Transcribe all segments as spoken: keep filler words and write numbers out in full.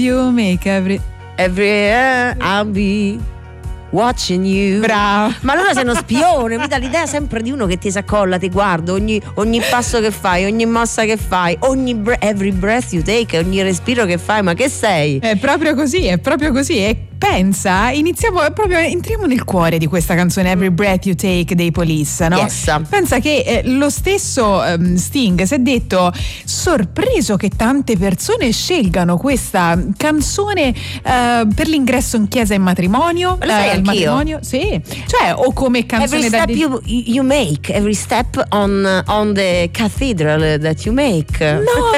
You make every Every year I'll be watching you. Bravo. Ma allora sei uno spione, mi dà l'idea sempre di uno che ti s'accolla, ti guarda ogni, ogni passo che fai, ogni mossa che fai, ogni bre- every breath you take, ogni respiro che fai. Ma che sei? È proprio così, è proprio così. E pensa, iniziamo proprio, entriamo nel cuore di questa canzone Every Breath You Take dei Police, no? Yes. Pensa che eh, lo stesso um, Sting si è detto sorpreso che tante persone scelgano questa canzone uh, per l'ingresso in chiesa in matrimonio. Ma lo sai uh, anch'io. matrimonio, sì, cioè o come canzone Every da step de- you, you make, every step on, on the cathedral that you make. No,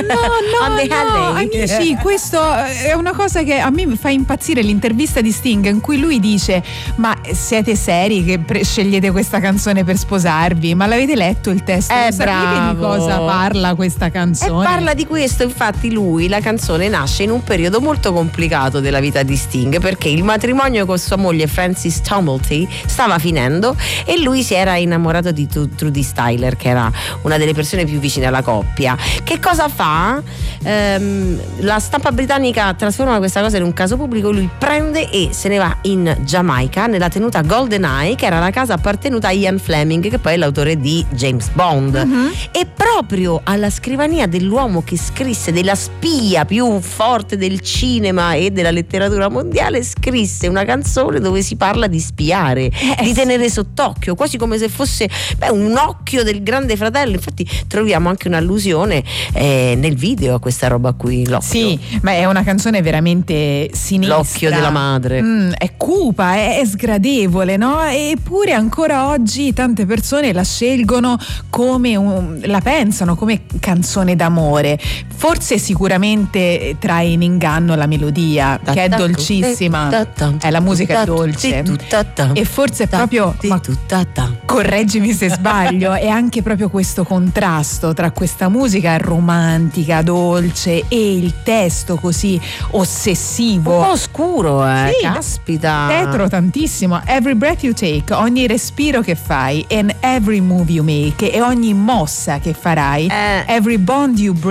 no, On no, the no, alley. amici, questo è una cosa che a me fa impazzire, l'intervista di Sting in cui lui dice: ma siete seri che pre- scegliete questa canzone per sposarvi? Ma l'avete letto il testo? Eh, Lo sapete bravo. di cosa parla questa E canzone? parla di questo, infatti lui, la canzone nasce in un periodo molto complicato della vita di Sting, perché il matrimonio con sua moglie Frances Tumulty stava finendo e lui si era innamorato di Trudy Styler, che era una delle persone più vicine alla coppia. Che cosa fa? Ehm, la stampa britannica trasforma questa cosa in un caso pubblico, lui prende e se ne va in Giamaica nella tenuta Golden Eye, che era la casa appartenuta a Ian Fleming, che poi è l'autore di James Bond. Mhm. E proprio alla scrivania dell'uomo che scrisse, della spia più forte del cinema e della letteratura mondiale, scrisse una canzone dove si parla di spiare, Eh, di sì. tenere sott'occhio, quasi come se fosse beh, un occhio del grande fratello. Infatti troviamo anche un'allusione eh, nel video a questa roba qui, l'occhio. Sì, ma è una canzone veramente sinistra. L'occhio della madre. Mm, è cupa, è, è sgradevole, no? Eppure ancora oggi tante persone la scelgono come un, la pensano come canzone d'amore. Forse sicuramente trae in inganno la melodia, che è dolcissima. È la musica è dolce. E forse è proprio, ma correggimi se sbaglio, è anche proprio questo contrasto tra questa musica romantica, dolce e il testo così ossessivo, un po' oscuro, eh. Sì, Caspita. tetro tantissimo. Every breath you take, ogni respiro che fai, and every move you make, e ogni mossa che farai, Eh. every bond you break.